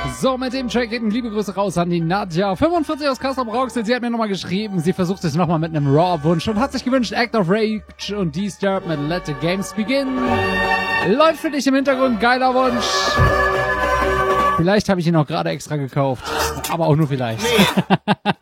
So, mit dem Track geht liebe Grüße raus an die Nadja. 45 aus Kassel-Brauxel. Sie hat mir nochmal geschrieben, sie versucht es nochmal mit einem Raw-Wunsch und hat sich gewünscht Act of Rage und Disturb mit Let the Games Begin. Läuft für dich im Hintergrund, geiler Wunsch. Vielleicht habe ich ihn auch gerade extra gekauft, aber auch nur vielleicht. Nee.